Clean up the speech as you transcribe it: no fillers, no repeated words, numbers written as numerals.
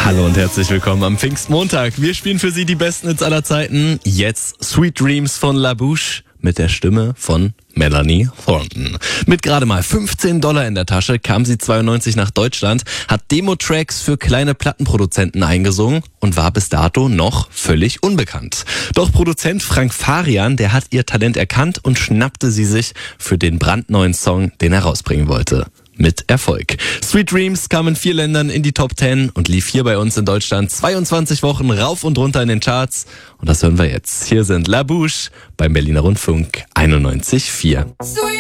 Hallo und herzlich willkommen am Pfingstmontag. Wir spielen für Sie die besten Hits aller Zeiten. Jetzt Sweet Dreams von La Bouche mit der Stimme von Melanie Thornton. Mit gerade mal $15 in der Tasche kam sie 92 nach Deutschland, hat Demo-Tracks für kleine Plattenproduzenten eingesungen und war bis dato noch völlig unbekannt. Doch Produzent Frank Farian, der hat ihr Talent erkannt und schnappte sie sich für den brandneuen Song, den er rausbringen wollte. Mit Erfolg. Sweet Dreams kam in 4 Ländern in die Top 10 und lief hier bei uns in Deutschland 22 Wochen rauf und runter in den Charts. Und das hören wir jetzt. Hier sind La Bouche beim Berliner Rundfunk 91,4.